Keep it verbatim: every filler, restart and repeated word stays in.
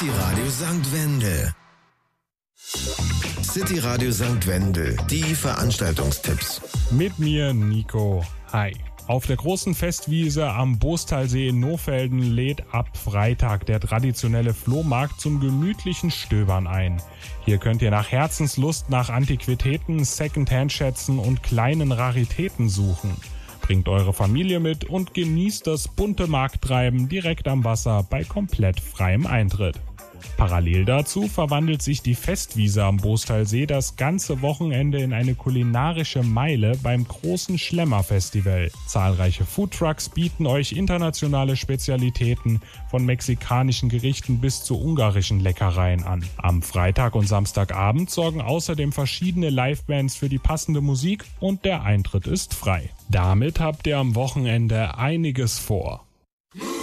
City Radio Sankt Wendel. City Radio Sankt Wendel, die Veranstaltungstipps. Mit mir Nico. Hi. Auf der großen Festwiese am Bostalsee in Nohfelden lädt ab Freitag der traditionelle Flohmarkt zum gemütlichen Stöbern ein. Hier könnt ihr nach Herzenslust nach Antiquitäten, Secondhand-Schätzen und kleinen Raritäten suchen. Bringt eure Familie mit und genießt das bunte Markttreiben direkt am Wasser bei komplett freiem Eintritt. Parallel dazu verwandelt sich die Festwiese am Bostalsee das ganze Wochenende in eine kulinarische Meile beim großen Schlemmer-Festival. Zahlreiche Foodtrucks bieten euch internationale Spezialitäten von mexikanischen Gerichten bis zu ungarischen Leckereien an. Am Freitag und Samstagabend sorgen außerdem verschiedene Livebands für die passende Musik und der Eintritt ist frei. Damit habt ihr am Wochenende einiges vor.